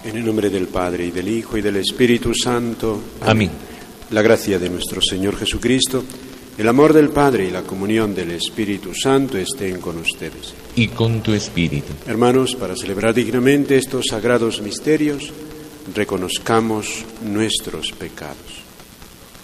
En el nombre del Padre, y del Hijo, y del Espíritu Santo. Amén. La gracia de nuestro Señor Jesucristo, el amor del Padre y la comunión del Espíritu Santo estén con ustedes. Y con tu espíritu. Hermanos, para celebrar dignamente estos sagrados misterios, reconozcamos nuestros pecados.